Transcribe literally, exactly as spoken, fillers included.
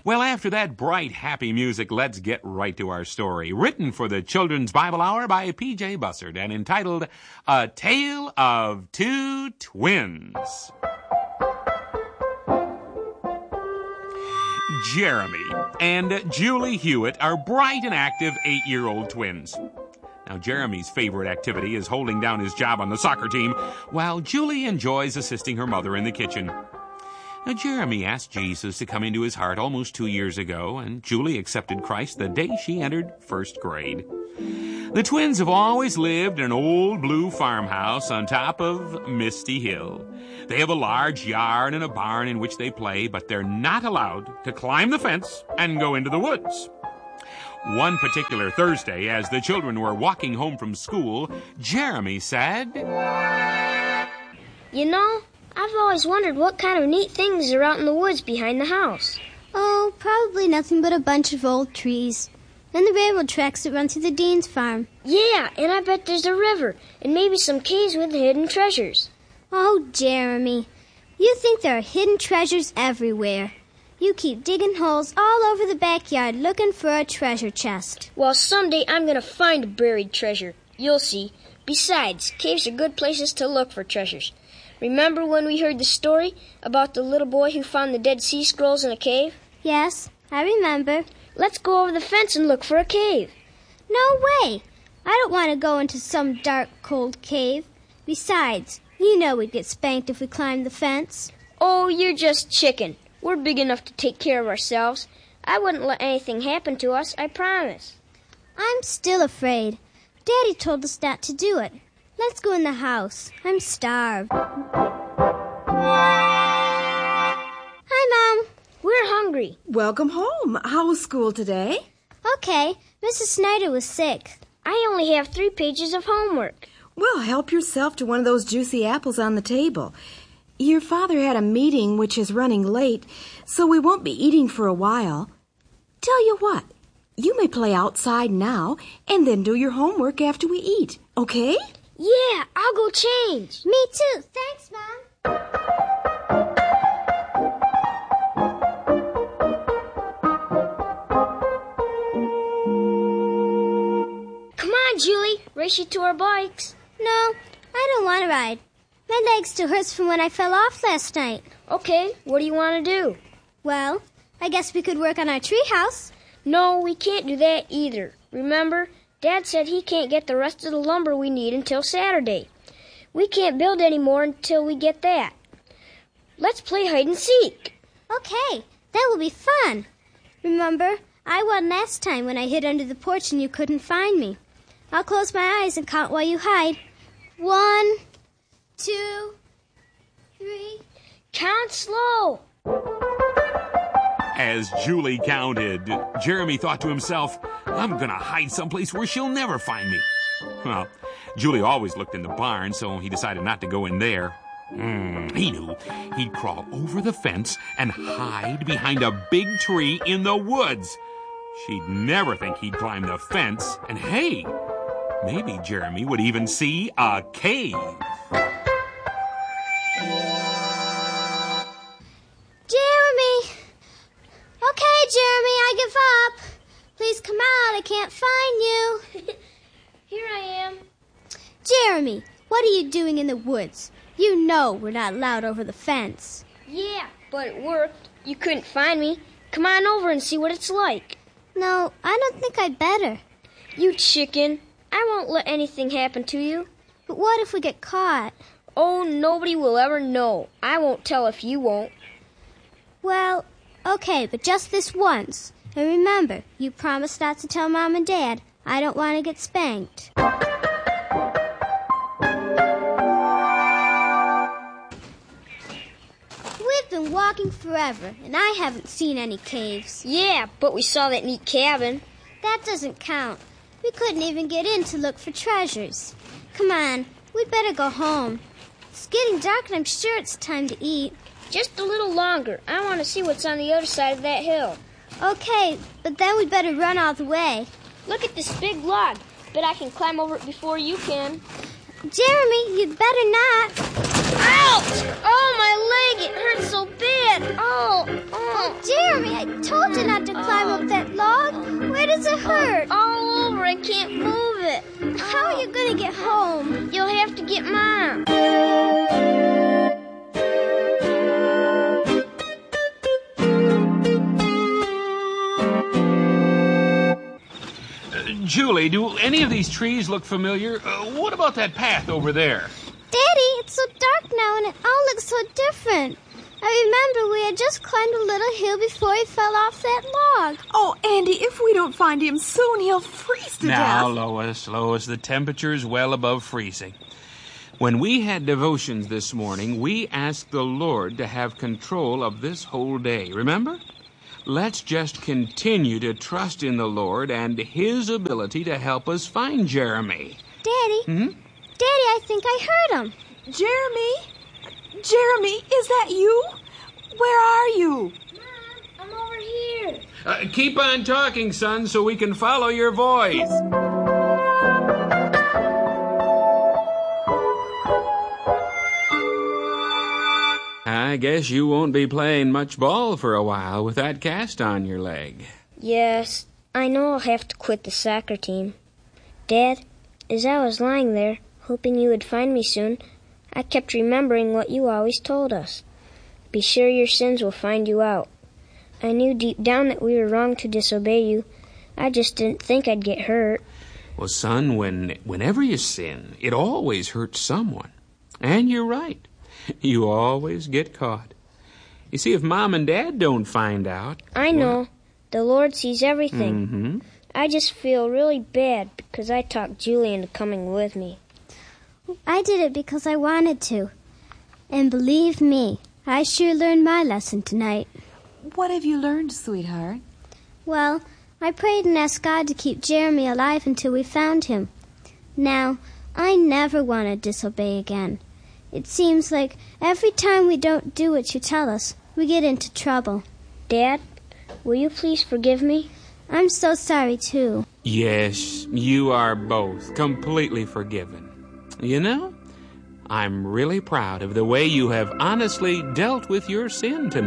Well, after that bright, happy music, let's get right to our story. Written for the Children's Bible Hour by P J Bussard and entitled A Tale of Two Twins. Jeremy and Julie Hewitt are bright and active eight-year-old twins. Now, Jeremy's favorite activity is holding down his job on the soccer team, while Julie enjoys assisting her mother in the kitchen. Now, Jeremy asked Jesus to come into his heart almost two years ago, and Julie accepted Christ the day she entered first grade. The twins have always lived in an old blue farmhouse on top of Misty Hill. They have a large yard and a barn in which they play, but they're not allowed to climb the fence and go into the woods. One particular Thursday, as the children were walking home from school, Jeremy said, "You know, I've always wondered what kind of neat things are out in the woods behind the house." "Oh, probably nothing but a bunch of old trees. And the railroad tracks that run through the Dean's farm." "Yeah, and I bet there's a river, and maybe some caves with hidden treasures." "Oh, Jeremy, you think there are hidden treasures everywhere. You keep digging holes all over the backyard looking for a treasure chest." "Well, someday I'm going to find a buried treasure. You'll see. Besides, caves are good places to look for treasures. Remember when we heard the story about the little boy who found the Dead Sea Scrolls in a cave?" "Yes, I remember." "Let's go over the fence and look for a cave." "No way! I don't want to go into some dark, cold cave. Besides, you know we'd get spanked if we climbed the fence." "Oh, you're just chicken. We're big enough to take care of ourselves. I wouldn't let anything happen to us, I promise." "I'm still afraid. Daddy told us not to do it. Let's go in the house. I'm starved." "Hi, Mom." "We're hungry." "Welcome home. How was school today?" "Okay. Missus Snyder was sick." "I only have three pages of homework." "Well, help yourself to one of those juicy apples on the table. Your father had a meeting which is running late, so we won't be eating for a while. Tell you what, you may play outside now and then do your homework after we eat, okay?" "Yeah, I'll go change." "Me too. Thanks, Mom." Come on, Julie. Race you to our bikes. "No, I don't want to ride. My leg still hurts from when I fell off last night." "Okay, what do you want to do?" "Well, I guess we could work on our treehouse." "No, we can't do that either. Remember, Dad said he can't get the rest of the lumber we need until Saturday. We can't build any more until we get that. Let's play hide and seek." "Okay, that will be fun. Remember, I won last time when I hid under the porch and you couldn't find me. I'll close my eyes and count while you hide. One, two, three." "Count slow." As Julie counted, Jeremy thought to himself, "I'm going to hide someplace where she'll never find me." Well, Julie always looked in the barn, so he decided not to go in there. Mm, he knew he'd crawl over the fence and hide behind a big tree in the woods. She'd never think he'd climb the fence, and hey, maybe Jeremy would even see a cave. "Jeremy! Okay, Jeremy, I give up. Please come out, I can't find you." Here I am. "Jeremy, what are you doing in the woods? You know we're not allowed over the fence." "Yeah, but it worked. You couldn't find me. Come on over and see what it's like." "No, I don't think I'd better." "You chicken. I won't let anything happen to you." "But what if we get caught?" "Oh, nobody will ever know. I won't tell if you won't." "Well, okay, but just this once. And remember, you promised not to tell Mom and Dad. I don't want to get spanked." We've been walking forever, and I haven't seen any caves. "Yeah, but we saw that neat cabin." "That doesn't count. We couldn't even get in to look for treasures. Come on, we'd better go home. It's getting dark, and I'm sure it's time to eat." "Just a little longer. I want to see what's on the other side of that hill." "Okay, but then we'd better run all the way." "Look at this big log. Bet I can climb over it before you can." "Jeremy, you'd better not." Ouch! Oh, my leg! It hurts so bad. Oh, oh. Jeremy, I told you not to climb up that log. Where does it hurt? All over. I can't move it. How are you going to get home? You'll have to get Mom. Julie, do any of these trees look familiar? Uh, what about that path over there? Daddy, it's so dark now and it all looks so different. I remember we had just climbed a little hill before he fell off that log. Oh, Andy, if we don't find him soon, he'll freeze to now, death. Now, Lois, Lois, the temperature's well above freezing. When we had devotions this morning, we asked the Lord to have control of this whole day. Remember? Let's just continue to trust in the Lord and His ability to help us find Jeremy. Daddy? Hmm? Daddy, I think I heard him. Jeremy? Jeremy, is that you? Where are you? Mom, I'm over here. Uh, keep on talking, son, so we can follow your voice. I guess you won't be playing much ball for a while with that cast on your leg. Yes, I know I'll have to quit the soccer team. Dad, as I was lying there, hoping you would find me soon, I kept remembering what you always told us. Be sure your sins will find you out. I knew deep down that we were wrong to disobey you. I just didn't think I'd get hurt. Well, son, when whenever you sin, it always hurts someone. And you're right. You always get caught. You see, if Mom and Dad don't find out... I know. Well, the Lord sees everything. Mm-hmm. I just feel really bad because I talked Julie into coming with me. I did it because I wanted to. And believe me, I sure learned my lesson tonight. What have you learned, sweetheart? Well, I prayed and asked God to keep Jeremy alive until we found him. Now, I never want to disobey again. It seems like every time we don't do what you tell us, we get into trouble. Dad, will you please forgive me? I'm so sorry, too. Yes, you are both completely forgiven. You know, I'm really proud of the way you have honestly dealt with your sin tonight.